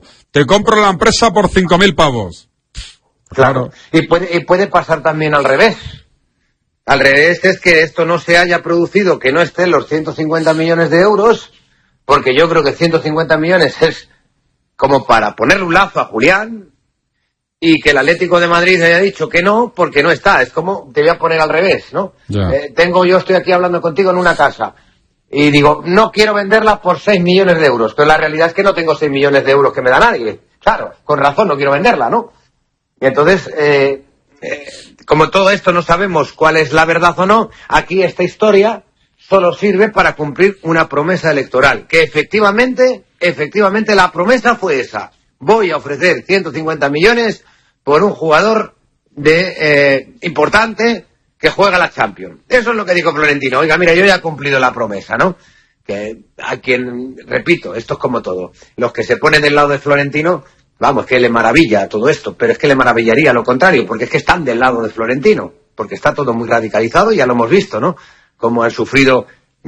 te compro la empresa por 5.000 pavos. Claro. Y puede pasar también al revés. Al revés es que esto no se haya producido, que no estén los 150 millones de euros, porque yo creo que 150 millones es como para ponerle un lazo a Julián, y que el Atlético de Madrid haya dicho que no, porque no está. Es como, te voy a poner al revés, ¿no? Yo estoy aquí hablando contigo en una casa, y digo, no quiero venderla por 6 millones de euros, pero la realidad es que no tengo 6 millones de euros que me da nadie. Claro, con razón no quiero venderla, ¿no? Y entonces, como todo esto no sabemos cuál es la verdad o no, aquí esta historia solo sirve para cumplir una promesa electoral, que efectivamente la promesa fue esa. Voy a ofrecer 150 millones por un jugador importante que juega la Champions. Eso es lo que dijo Florentino. Oiga, mira, yo ya he cumplido la promesa, ¿no? Que a quien, repito, esto es como todo. Los que se ponen del lado de Florentino, vamos, que le maravilla todo esto, pero es que le maravillaría lo contrario, porque es que están del lado de Florentino, porque está todo muy radicalizado y ya lo hemos visto, ¿no? Como han sufrido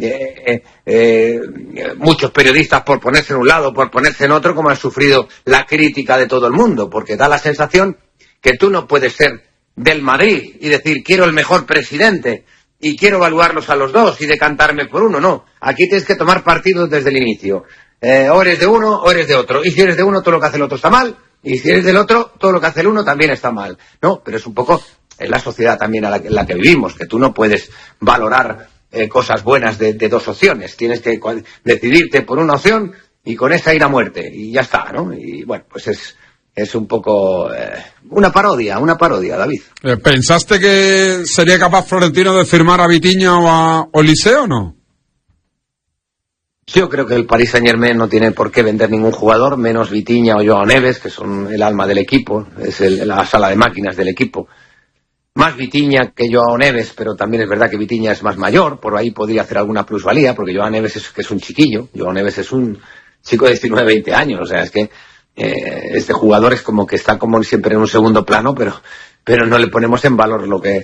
muchos periodistas por ponerse en un lado, por ponerse en otro, como han sufrido la crítica de todo el mundo, porque da la sensación que tú no puedes ser del Madrid y decir quiero el mejor presidente y quiero evaluarlos a los dos y decantarme por uno. No, aquí tienes que tomar partido desde el inicio. O eres de uno o eres de otro, y si eres de uno todo lo que hace el otro está mal, y si eres del otro todo lo que hace el uno también está mal. No, pero es un poco, es la sociedad también en la que vivimos, que tú no puedes valorar cosas buenas de dos opciones, tienes que decidirte por una opción y con esa ir a muerte, y ya está, ¿no? Y bueno, pues es un poco una parodia, David. ¿Pensaste que sería capaz Florentino de firmar a Vitinha o a Olise o no? Yo creo que el Paris Saint-Germain no tiene por qué vender ningún jugador, menos Vitinha o Joao Neves, que son el alma del equipo, es la sala de máquinas del equipo. Más Vitinha que Joao Neves, pero también es verdad que Vitinha es más mayor, por ahí podría hacer alguna plusvalía, porque Joao Neves es un chiquillo, Joao Neves es un chico de 19, 20 años, o sea, es que este jugador es como que está como siempre en un segundo plano, pero no le ponemos en valor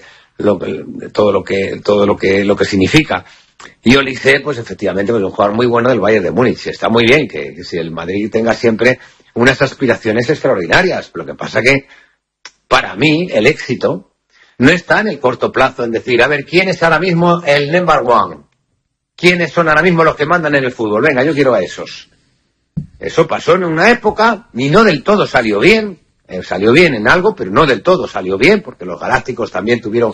todo lo que significa. Y Olise, pues efectivamente, pues un jugador muy bueno del Bayern de Múnich. Está muy bien que si el Madrid tenga siempre unas aspiraciones extraordinarias. Lo que pasa que, para mí, el éxito no está en el corto plazo, en decir, a ver, ¿quién es ahora mismo el number one? ¿Quiénes son ahora mismo los que mandan en el fútbol? Venga, yo quiero a esos. Eso pasó en una época y no del todo salió bien. Salió bien en algo, pero no del todo salió bien, porque los Galácticos también tuvieron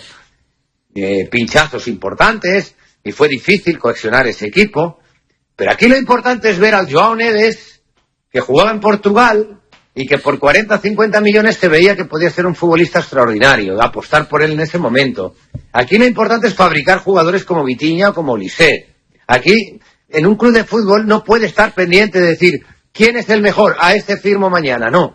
pinchazos importantes. Y fue difícil cohesionar ese equipo. Pero aquí lo importante es ver al Joao Neves, que jugaba en Portugal, y que por 40 50 millones se veía que podía ser un futbolista extraordinario, apostar por él en ese momento. Aquí lo importante es fabricar jugadores como Vitinha o como Olise. Aquí, en un club de fútbol, no puede estar pendiente de decir, ¿quién es el mejor? A este firmo mañana. No.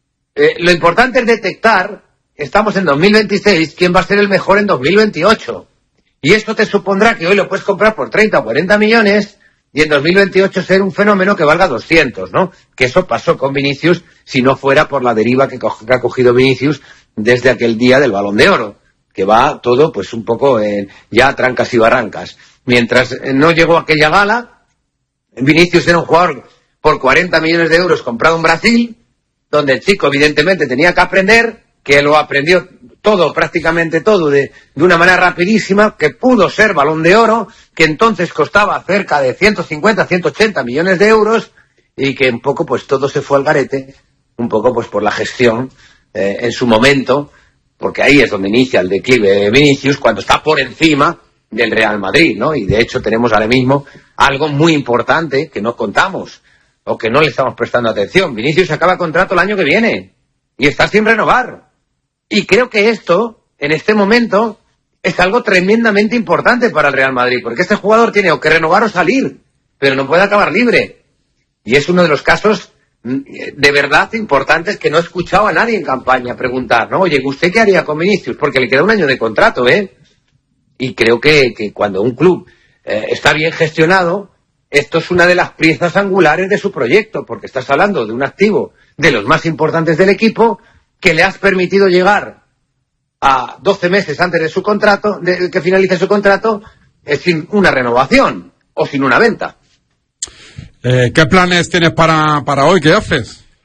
Lo importante es detectar, estamos en 2026, quién va a ser el mejor en 2028. Y esto te supondrá que hoy lo puedes comprar por 30 o 40 millones y en 2028 ser un fenómeno que valga 200, ¿no? Que eso pasó con Vinicius si no fuera por la deriva que ha cogido Vinicius desde aquel día del Balón de Oro, que va todo pues un poco ya a trancas y barrancas. Mientras no llegó aquella gala, Vinicius era un jugador por 40 millones de euros comprado en Brasil, donde el chico evidentemente tenía que aprender, que lo aprendió todo, prácticamente todo, de una manera rapidísima, que pudo ser Balón de Oro, que entonces costaba cerca de 150, 180 millones de euros, y que un poco pues todo se fue al garete, un poco pues por la gestión en su momento, porque ahí es donde inicia el declive de Vinicius, cuando está por encima del Real Madrid, ¿no? Y de hecho tenemos ahora mismo algo muy importante que no contamos, o que no le estamos prestando atención. Vinicius acaba contrato el año que viene, y está sin renovar. Y creo que esto, en este momento, es algo tremendamente importante para el Real Madrid, porque este jugador tiene o que renovar o salir, pero no puede acabar libre. Y es uno de los casos de verdad importantes que no he escuchado a nadie en campaña preguntar, ¿no? Oye, ¿usted qué haría con Vinicius? Porque le queda un año de contrato, ¿eh? Y creo que cuando un club está bien gestionado, esto es una de las piezas angulares de su proyecto, porque estás hablando de un activo de los más importantes del equipo, que le has permitido llegar a 12 meses antes de su contrato, de que finalice su contrato, sin una renovación o sin una venta. ¿Qué planes tienes para hoy? ¿Qué haces?